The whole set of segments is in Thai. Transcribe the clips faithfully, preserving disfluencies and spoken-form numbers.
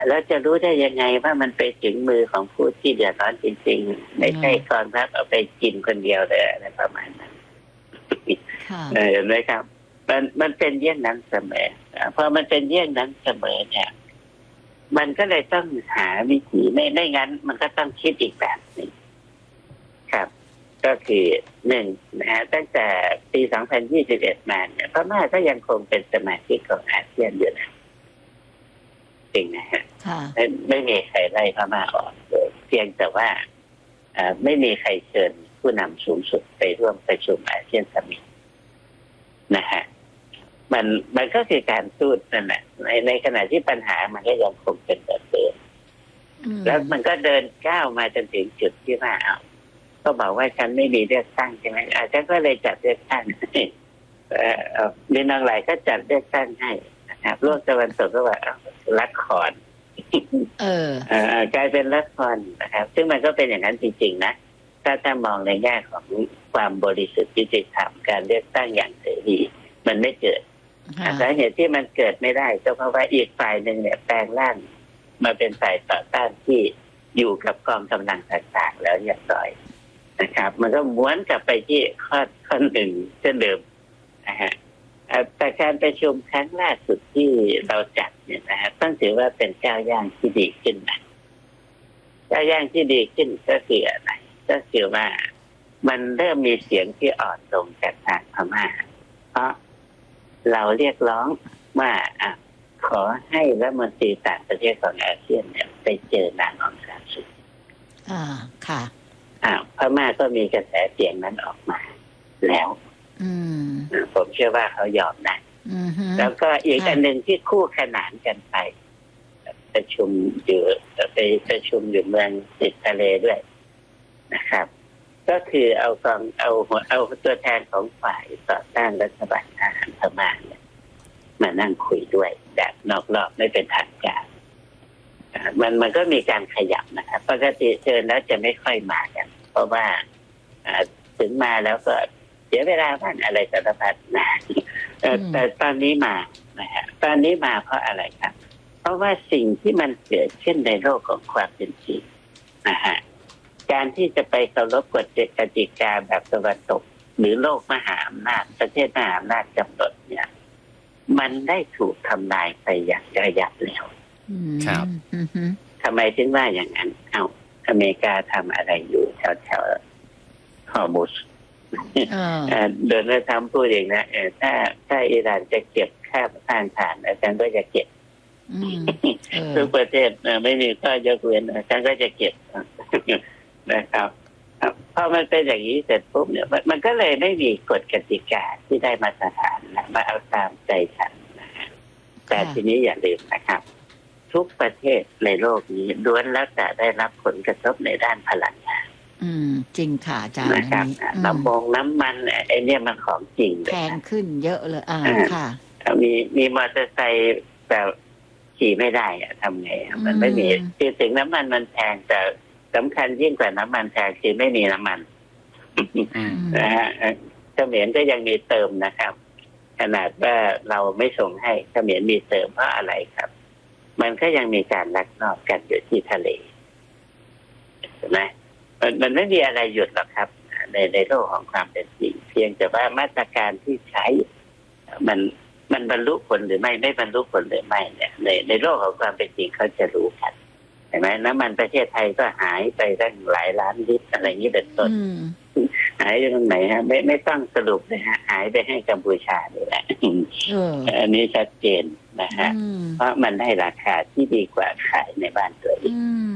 แล้วจะรู้ได้ยังไงว่ามันไปถึงมือของผู้ที่เดือดร้อนจริงๆไม่ใช่กองทัพเอาไปกินคนเดียวเลยอะไรประมาณนั้นเห็นไหมครับมันมันเป็นเยี่ยงนั้นเสมอพอมันเป็นเยี่ยงนั้นเสมอเนี่ยมันก็เลยต้องหาวิธีไม่ไม่งั้นมันก็ต้องคิดอีกแบบหนึ่งครับก็คือหนึ่งนะฮะตั้งแต่ปีสองพันยี่สิบเอ็ดมาเนี่ยพม่าก็ยังคงเป็นสมาชิกของอาเซียนอยู่นะจริงนะฮะไม่ไม่มีใครไล่พม่าออกเลยเพียงแต่ว่าไม่มีใครเชิญผู้นำสูงสุดไปร่วมประชุมอาเซียนซัมมิตนะฮะมันมันก็คือการสู้นั่นแหละในในขณะที่ปัญหามันก็ยังคงเป็นแบบเดิมแล้วมันก็เดินก้าวมาจนถึงจุดที่ว่าเอาก็บอกว่าฉันไม่มีเลือกตั้งใช่ไหมอาจารย์ก็เลยจัดเลือกตั้งมีนางหลายก็จัดเลือกตั้งให้นะครับโลกตะวันตกก็ว่าละครเออกลายเป็นละครนะครับซึ่งมันก็เป็นอย่างนั้นจริงๆนะถ้าถ้ามองในแง่ของความบริสุทธิ์ยุติธรรมการเลือกตั้งอย่างเสรีมันไม่เกิดสาเหตุที่มันเกิดไม่ได้ก็เพราะว่าอีกฝ่ายหนึ่งเนี่ยแปลงร่างมาเป็นฝ่ายต่อต้านที่อยู่กับกองกำลังต่างๆแล้วอย่างไรนะครับมันก็ม้วนกลับไปที่ข้อข้อหนึ่งเช่นเดิมนะฮะแต่การประชุมครั้งล่าสุดที่เราจัดเนี่ยนะฮะต้องถือว่าเป็นก้าวย่างที่ดีขึ้นนะก้าวย่างที่ดีขึ้นก็คืออะไรก็คือว่ามันเริ่มมีเสียงที่อ่อนลงจากทางพม่าเพราะเราเรียกร้องว่าอ่ะขอให้รัฐมนตรีต่างประเทศของอาเซียนเนี่ยไปเจอนางองซานซูจีอ่าค่ะอ่าพม่าก็มีกระแสเสียงนั้นออกมาแล้วผมเชื่อว่าเขายอมนะแล้วก็อีกอันหนึ่งที่คู่ขนานกันไปประชุมอยู่ไปประชุมอยู่เมืองติดทะเลด้วยนะครับก็คือเอากองเอาเอาตัวแทนของฝ่ายต่อต้านรัฐบาลทหารพม่าเนี่ยมานั่งคุยด้วยแบบนอกรอบไม่เป็นทางการมันมันก็มีการขยับนะครับปกติเชิญแล้วจะไม่ค่อยมากันเพราะว่าถึงมาแล้วก็เสียเวลาบ้างอะไรสารพัดนะแต่ตอนนี้มานะฮะตอนนี้มาเพราะอะไรครับเพราะว่าสิ่งที่มันเกิดขึ้นในโลกของความเป็นจริงนะฮะการที่จะไปเคารพกฎกติกาแบบตะวันตกหรือโลกมหาอำนาจประเทศมหาอำนาจกำหนดเนี่ยมันได้ถูกทำลายไปอย่างระยะแล้วครับทำไมถึงว่าอย่างนั้นเอ้าอเมริกาทำอะไรอยู่แถวแถวฮอร์มุซโดนัลด์ทรัมป์พูดเองนะถ้าถ้าอิหร่านจะเก็บค่าผ่านผ่านอาจารย์ก็จะเก็บทุกประเทศไม่มีข้อยกเว้นอาจารย์ก็จะเก็บนะครับพอมันเป็นอย่างนี้เสร็จปุ๊บเนี่ยมันก็เลยไม่มีกฎกติกาที่ได้มาตรฐานนะมาเอาตามใจฉันนะฮะแต่ทีนี้อย่าลืมนะครับทุกประเทศในโลกนี้ล้วนแล้วแต่ได้รับผลกระทบในด้านพลังงานอืมจริงค่ะอาจารย์นะครับน้ำมงน้ำมันไอ้นี่มันของจริงแพงขึ้นเยอะเลยอ่าค่ะมีมีมอเตอร์ไซค์แบบขี่ไม่ได้อะทำไงมันไม่มีคือถึงน้ำมันมันแพงแต่สำคัญยิ่งกว่าน้ำมันแพงคือไม่มีน้ำมันนะฮะเขมรก็ยังมีเติมนะครับขนาดว่าเราไม่ส่งให้เขมรมีเติมเพราะอะไรครับมันก็ยังมีการลักลอบกันอยู่ที่ทะเลใช่ไหมมันมันไม่มีอะไรหยุดหรอกครับในในโลกของความเป็นจริงเพียงแต่ว่ามาตรการที่ใช้มันมันบรรลุผลหรือไม่ไม่บรรลุผลหรือไม่เนี่ยในในโลกของความเป็นจริงเขาจะรู้กันเห็นไหมน้ำมันประเทศไทยก็หายไปตั้งหลายล้านลิตรอะไรอย่างนี้เป็นต้นหายไปตรงไหนฮะไม่ไม่ต้องสรุปเลยฮะหายไปให้กัมพูชาเลยแหละอันนี้ชัดเจนนะฮะเพราะมันได้ราคาที่ดีกว่าขายในบ้านตัวเอง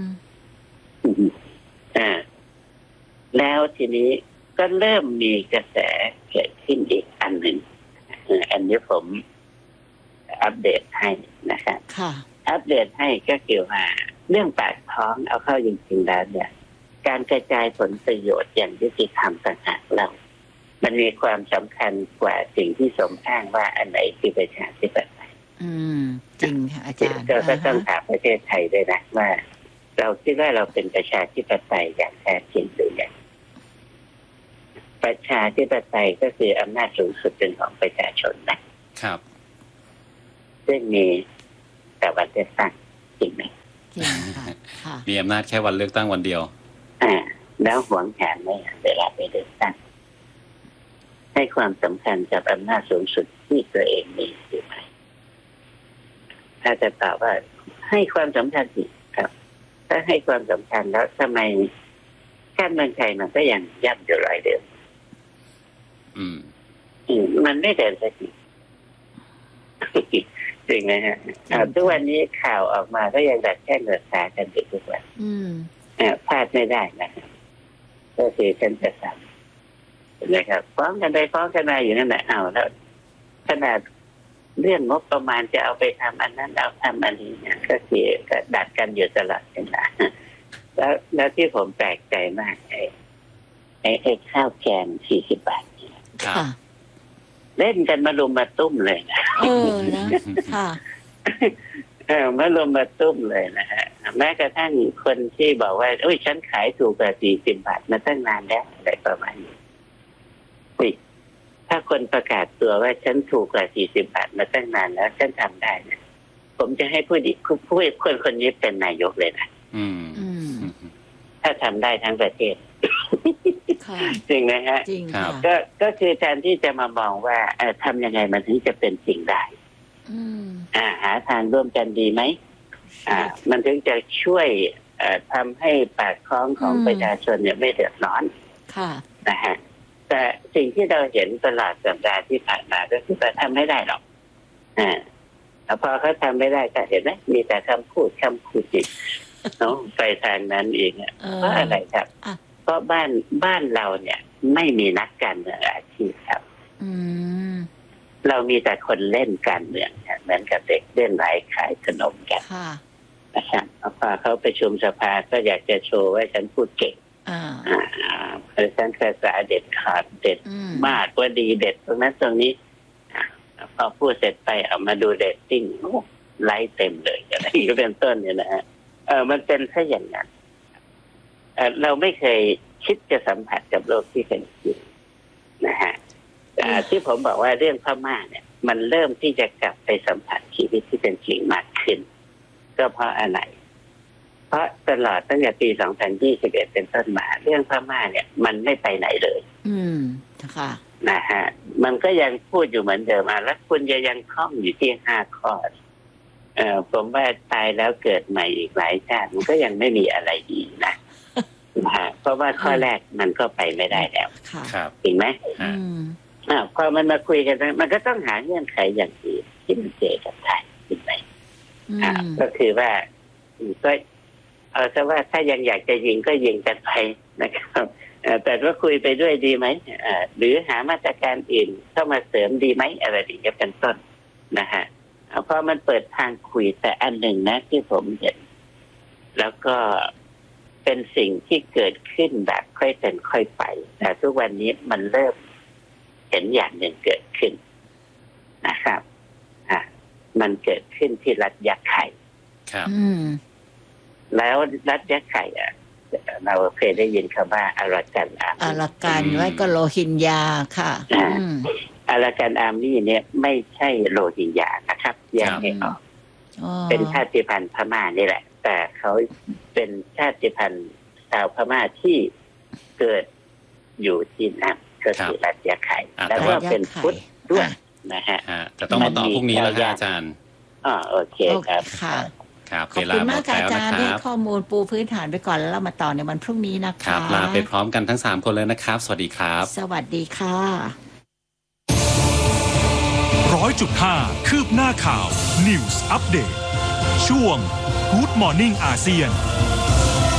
อ่าแล้วทีนี้ก็เริ่มมีกระแสเกิดขึ้นอีกอันหนึ่งอันนี้ผมอัปเดตให้นะครับอัปเดตให้ก็คือว่าเรื่องปากท้องเอาเข้าจริงๆแล้วเนี่ยการกระจายผลประโยชน์อย่างยุติธรรมต่างหากเรามันมีความสำคัญกว่าสิ่งที่สมอ้างว่าอันไหนคือประชาธิปไตยอืมจริงค่ะอาจารย์เราก็ต้องถามประเทศไทยด้วยนะว่าเราคิดว่าเราเป็นประชาธิปไตยอย่างแท้จริงหรือยังประชาธิปไตยก็คืออำนาจสูงสุดเป็นของประชาชนนะครับซึ่งมีแต่วันเลือกตั้งจริงไหมจริงค่ะค่ะมีอำนาจแค่วันเลือกตั้งวันเดียวอ่าแล้วหวงแหนไหมเวลาไปเลือกตั้งให้ความสำคัญกับอำนาจสูงสุดที่ตัวเองมีหรือไม่ถ้าจะตอบว่าให้ความสำคัญสิครับถ้าให้ความสำคัญแล้วทำไมการเมืองไทยมันก็ยังย่ำอยู่รอยเดิมอืมมันไม่เดินสักทีจริงไหมฮะทุกวันนี้ข่าวออกมาก็ยังดัดแค่เงินตากันอยู่ทุกวันพลาดไม่ได้นะครับก็คือฉันจะสั่งนะครับฟ้องกันไปฟ้องกันมาอยู่นั่นแหละเอาแล้วขนาดเรื่องงบประมาณจะเอาไปทำอันนั้นเอาทำอันนี้เนี่ยก็คือก็ดัดกันอยู่ตลอดเวลาแล้วแล้วที่ผมแปลกใจมากไอ้ไอ้ไอ้ข้าวแกงสี่สิบบาทค่ะเล่นกันมาลุมมาตุ้มเลยนะเออนะค่ะเออมาลุมมาตุ้มเลยนะฮะแม้กระทั่งคนที่บอกว่าโอ้ยฉันขายถูกกว่าสี่สิบบาทมาตั้งนานแล้วอะไรประมาณนี้ถ้าคนประกาศตัวว่าฉันถูกกว่าสี่สิบบาทมาตั้งนานแล้วฉันทำได้เนี่ยผมจะให้ผู้ดิผู้คนคนนี้เป็นนายกเลยนะอืมถ้าทำได้ทั้งประเทศจริงนะฮะจริงค่ะก็ก็คือแทนที่จะมามองว่าเออทำยังไงมันถึงจะเป็นสิ่งได้อ่าหาทางร่วมกันดีไหมอ่ามันถึงจะช่วยเอ่อทำให้ปากท้องของประชาชนเนี่ยไม่เดือดร้อนค่ะนะฮะแต่สิ่งที่เราเห็นตลอดสัปดาห์ที่ผ่านมาก็คือว่าทำไม่ได้หรอกอ่าพอเขาทำไม่ได้ก็เห็นไหมมีแต่คำพูดคำพูดจิตน้องไปทางนั้นเองอ่ะเพราะอะไรครับเพราะบ้านบ้านเราเนี่ยไม่มีนักการเมืองอาชีพครับเรามีแต่คนเล่นการเมืองเหมือนกับเด็กเล่นไร้ขายขนมกันนะครับพอเขาไปชุมสภาก็อยากจะโชว์ว่าฉันพูดเก่งอ่าเพราะฉันภาษาเด็ดขาดเด็ดมากกว่าดีเด็ดตรงนั้นตรงนี้พอพูดเสร็จไปเอามาดูเรตติ้งไลค์เต็มเลยอะไรอย่างนี้เป็นต้นเนี่ยนะฮะเออมันเป็นแค่อย่างนั้นเออเราไม่เคยคิดจะสัมผัสกับโลกที่เป็นจริงนะฮะที่ผมบอกว่าเรื่องพม่าเนี่ยมันเริ่มที่จะกลับไปสัมผัสชีวิตที่เป็นจริงมากขึ้นก็เพราะอะไรเพราะตลอดตั้งแต่ปีสองพันยี่สิบเอ็ดเป็นต้นมาเรื่องพม่าเนี่ยมันไม่ไปไหนเลยอืมค่ะนะฮะมันก็ยังพูดอยู่เหมือนเดิมมาแล้วคุณจะยังคล่องอยู่ที่ห้าข้อเอ่อผมว่าตายแล้วเกิดใหม่อีกหลายชาติมันก็ยังไม่มีอะไรดีนะเพราะว่าข้อแรกมันก็ไปไม่ได้แล้วจริงไหมอ่าพอมันมาคุยกันมันก็ต้องหาเงื่อนไขอย่างอื่นที่มันเจอกับไทยจริงไหมอ่าก็คือว่าก็เอาซะว่าถ้ายังอยากจะยิงก็ยิงกันไปนะครับแต่ว่าคุยไปด้วยดีไหมหรือหามาตรการอื่นเข้ามาเสริมดีไหมอะไรอย่างเงี้ยเป็นต้นนะฮะเพราะมันเปิดทางคุยแต่อันหนึ่งนะที่ผมเห็นแล้วก็เป็นสิ่งที่เกิดขึ้นแบบค่อยเป็นค่อยไปแต่ทุกวันนี้มันเริ่มเห็นอย่างหนึ่งเกิดขึ้นนะครับอ่ะมันเกิดขึ้นที่รัฐยะไข่ครับแล้วรัฐยะไข่อ่ะเราเคยได้ยินคำว่าอารากันอาร์มี่อารากันไว้ก็โรฮิงญาค่ะอารากันอาร์มี่เนี่ยไม่ใช่โรฮิงญานะครับแยกให้ออกเป็นชาติพันธุ์พม่านี่แหละแต่เขาเป็นชาติพันธุ์ชาวพม่าที่เกิดอยู่ที่นั่นก็คือรัฐยะไข่แล้วก็เป็นพุทธด้วยนะฮะแต่ต้องมาต่อพรุ่งนี้แล้วอาจารย์อ๋อโอเคครับค่ะครับขอบคุณมากอาจารย์ที่ข้อมูลปูพื้นฐานไปก่อนแล้วเรามาต่อในวันพรุ่งนี้นะคะครับลาไปพร้อมกันทั้งสามคนเลยนะครับสวัสดีครับสวัสดีค่ะร้อยจุดห้าคืบหน้าข่าว News Update ช่วง Good Morning อาเซียน